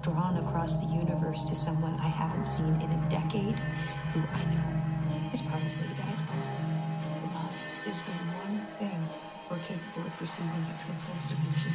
drawn across the universe to someone I haven't seen in a decade, who I know is probably dead. Love is the one thing we're capable of perceiving that transcends dimensions